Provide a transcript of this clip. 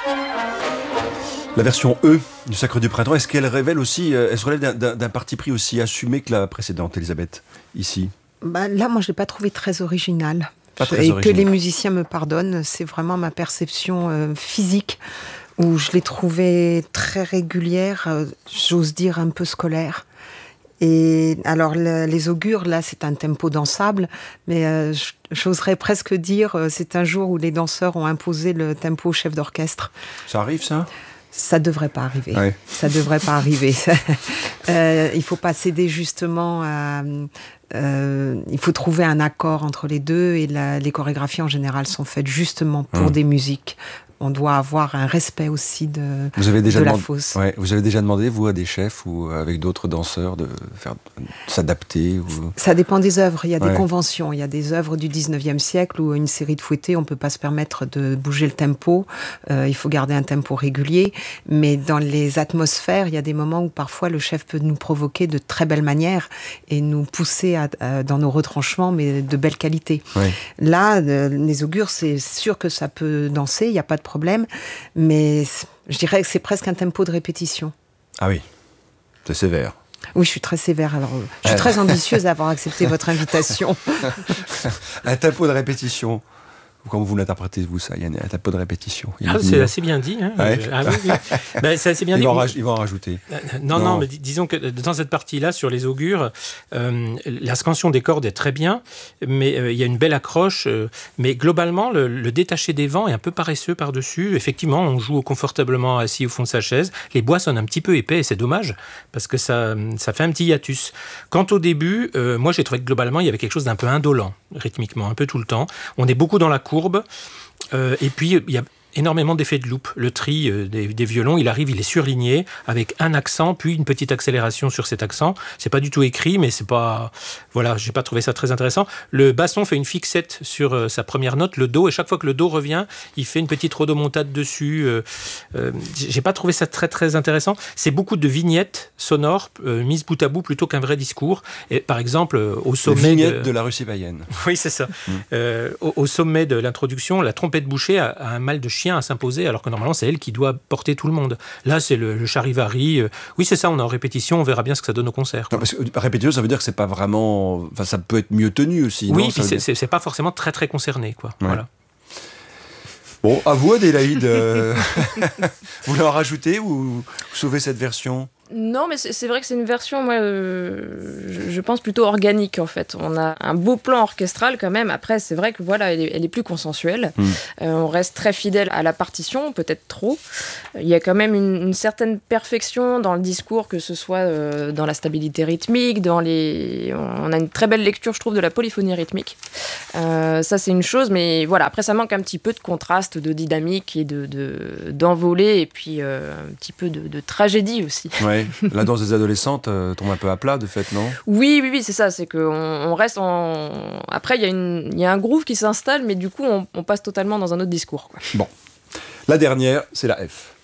La version E du Sacre du Printemps, est-ce qu'elle révèle aussi, elle se relève d'un parti pris aussi assumé que la précédente, Elisabeth, ici? Là, moi, je ne l'ai pas trouvé très original. Très original. Que les musiciens me pardonnent, c'est vraiment ma perception physique, où je l'ai trouvée très régulière, j'ose dire un peu scolaire. Et alors, les augures, là, c'est un tempo dansable, mais j'oserais presque dire, c'est un jour où les danseurs ont imposé le tempo au chef d'orchestre. Ça arrive, ça? Ça devrait pas arriver. Ouais. Ça devrait pas arriver. Il faut pas céder justement à... il faut trouver un accord entre les deux, et les chorégraphies en général sont faites justement pour des musiques. On doit avoir un respect aussi de la fosse. Ouais, vous avez déjà demandé, vous, à des chefs ou avec d'autres danseurs de s'adapter ou... Ça dépend des œuvres. Il y a des conventions. Il y a des œuvres du 19e siècle où une série de fouettés, on ne peut pas se permettre de bouger le tempo. Il faut garder un tempo régulier. Mais dans les atmosphères, il y a des moments où parfois le chef peut nous provoquer de très belles manières et nous pousser dans nos retranchements, mais de belle qualité. Ouais. Là, les augures, c'est sûr que ça peut danser, il n'y a pas de problème, mais je dirais que c'est presque un tempo de répétition. Ah oui, c'est sévère. Oui, je suis très sévère. Alors, je suis très ambitieuse d'avoir accepté votre invitation. Un tempo de répétition. Comment vous l'interprétez, vous, ça, Yann? Un tempo de répétition. C'est assez bien dit. Hein. Ouais. Ben, c'est assez bien dit. Ils vont en rajouter. Non, mais disons que dans cette partie-là, sur les augures, la scansion des cordes est très bien, mais il y a une belle accroche. Mais globalement, le détaché des vents est un peu paresseux par-dessus. Effectivement, on joue confortablement assis au fond de sa chaise. Les bois sonnent un petit peu épais, et c'est dommage, parce que ça fait un petit hiatus. Quant au début, moi, j'ai trouvé que globalement, il y avait quelque chose d'un peu indolent, rythmiquement, un peu tout le temps. On est beaucoup dans la courbe. Et puis, il y a énormément d'effets de loupe. Le tri des violons, il arrive, il est surligné avec un accent, puis une petite accélération sur cet accent. C'est pas du tout écrit, mais c'est pas... Voilà, j'ai pas trouvé ça très intéressant. Le basson fait une fixette sur sa première note, le do, et chaque fois que le do revient, il fait une petite rodomontade dessus. J'ai pas trouvé ça très très intéressant. C'est beaucoup de vignettes sonores mises bout à bout plutôt qu'un vrai discours. Et par exemple, au sommet... Vignettes de la Russie païenne. Oui, c'est ça. Au sommet de l'introduction, la trompette bouchée a un mal de chien à s'imposer, alors que normalement c'est elle qui doit porter tout le monde. Là c'est le charivari. Oui, c'est ça, on est en répétition, on verra bien ce que ça donne au concert. Non, parce que répétition, ça veut dire que c'est pas vraiment... Enfin, ça peut être mieux tenu aussi. Oui, non, puis c'est pas forcément très très concerné, quoi. Ouais. Voilà. Bon, à vous, Adélaïde. Vous voulez en rajouter ou vous sauvez cette version? Non, mais c'est vrai que c'est une version, moi, je pense plutôt organique, en fait. On a un beau plan orchestral, quand même. Après, c'est vrai que, voilà, elle est plus consensuelle. On reste très fidèle à la partition, peut-être trop. Il y a quand même une certaine perfection dans le discours, que ce soit dans la stabilité rythmique, on a une très belle lecture, je trouve, de la polyphonie rythmique. Ça, c'est une chose, mais voilà, après, ça manque un petit peu de contraste, de dynamique et d'envolée, et puis un petit peu de tragédie aussi. Ouais. La danse des adolescentes tombe un peu à plat, de fait, non? Oui, c'est ça. C'est qu'on reste en... Après, il y a un groove qui s'installe, mais du coup, on passe totalement dans un autre discours, quoi. Bon. La dernière, c'est la F.